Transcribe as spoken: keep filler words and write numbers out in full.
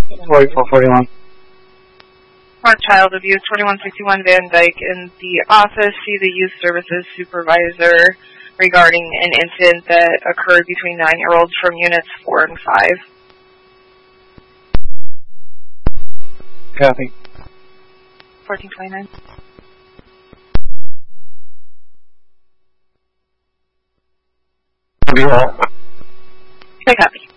forty-four forty-one. Mark Child of Youth, twenty-one sixty-one Van Dyke in the office. See the Youth Services Supervisor regarding an incident that occurred between nine-year-olds from Units four and five. Copy. fourteen twenty-nine. Copy all. Okay, copy.